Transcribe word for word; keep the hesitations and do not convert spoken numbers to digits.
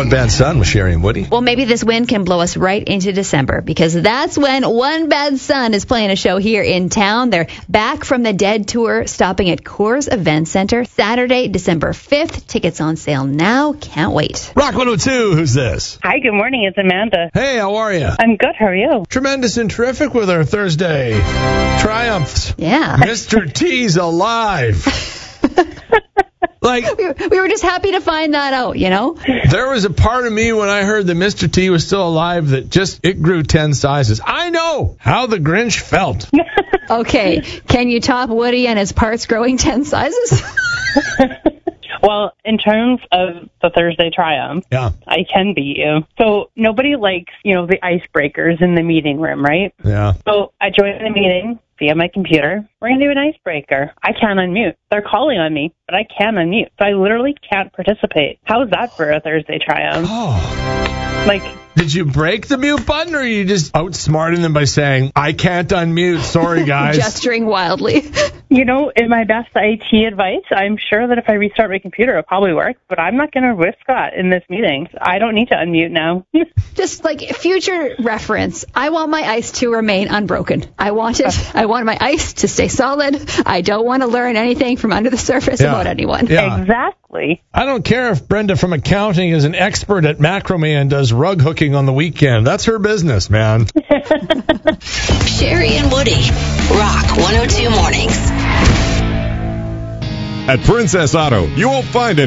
One Bad Son with Sherry and Woody. Well, maybe this win can blow us right into December, because that's when One Bad Son is playing a show here in town. They're back from the Dead tour, stopping at Coors Event Center Saturday, December fifth. Tickets on sale now. Can't wait. Rock one oh two, who's this? Hi, good morning. It's Amanda. Hey, how are you? I'm good. How are you? Tremendous and terrific with our Thursday triumphs. Yeah. Mister T's alive. Like, we, we were just happy to find that out, you know? There was a part of me when I heard that Mister T was still alive that just, it grew ten sizes. I know how the Grinch felt. Okay, can you top Woody and his parts growing ten sizes? Well, in terms of the Thursday triumph, yeah, I can beat you. So nobody likes, you know, the icebreakers in the meeting room, right? Yeah. So I joined the meeting via my computer. We're going to do an icebreaker. I can't unmute. They're calling on me, but I can't unmute. So I literally can't participate. How is that for a Thursday triumph? Oh. Like, did you break the mute button, or are you just outsmarting them by saying, I can't unmute, sorry guys? Gesturing wildly. You know, in my best I T advice, I'm sure that if I restart my computer, it'll probably work, but I'm not going to risk that in this meeting. I don't need to unmute now. Just like future reference, I want my ice to remain unbroken. I want it. I want my ice to stay solid. I don't want to learn anything from under the surface Yeah. about anyone. Yeah. Exactly. I don't care if Brenda from accounting is an expert at macrame and does rug hooking on the weekend. That's her business, man. Sherry and Woody, Rock one oh two Mornings. At Princess Auto, you won't find any